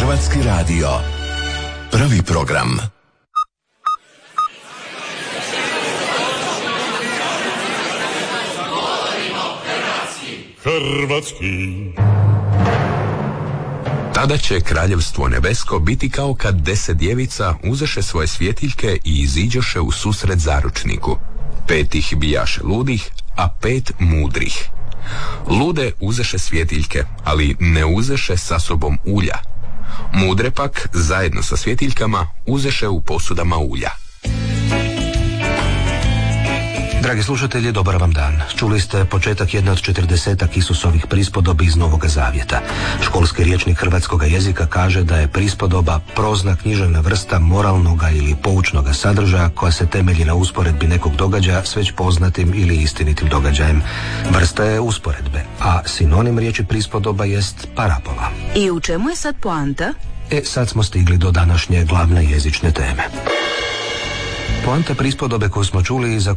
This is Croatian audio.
Hrvatski radio. Prvi program. Hrvatski. Tada će kraljevstvo nebesko biti kao kad 10 djevica uzeše svoje svjetiljke i iziđoše u susret zaručniku. 5 ih bijaše ludih, a 5 mudrih. Lude uzeše svjetiljke, ali ne uzeše sa sobom ulja. Mudre pak, zajedno sa svjetiljkama, uzeše u posudama ulja. Dragi slušatelji, dobar vam dan. Čuli ste početak jedne od 40-ak Isusovih prispodobi iz Novoga Zavjeta. Školski rječnik hrvatskoga jezika kaže da je prispodoba prozna književna vrsta moralnoga ili poučnoga sadržaja koja se temelji na usporedbi nekog događaja s već poznatim ili istinitim događajem. Vrsta je usporedbe, a sinonim riječi prispodoba jest parabola. I u čemu je sad poanta? Sad smo stigli do današnje glavne jezične teme. Poanta prispodobe koju smo čuli i za